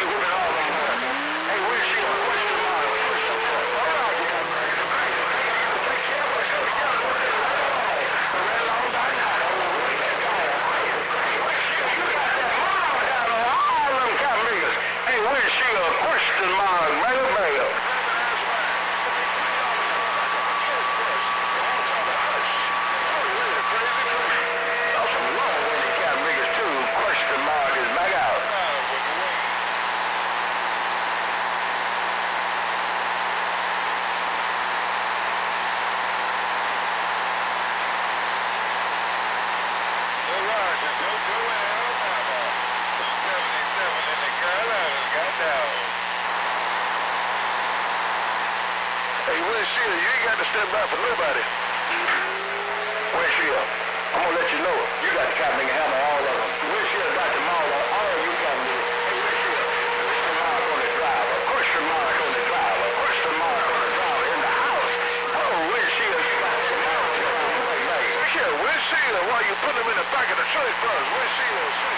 whipping all of them. Hey, windshield, question mark, question mark. All right, you got me. Take care of us. Red long by night. Windshield, you got that mile down on all them cotton niggas. Hey, windshield, question mark, mega. Hey, windshield, you ain't got to step back for nobody. Windshield, I'm gonna let you know it. You got the cop nigga hammer all of them. Windshield got them all of you cop niggas. Hey, windshield, question mark on the driver, question mark on the driver, question mark on the driver in the house. Oh, windshield, you got them all. Windshield, why you put them in the back of the church bus? Windshield,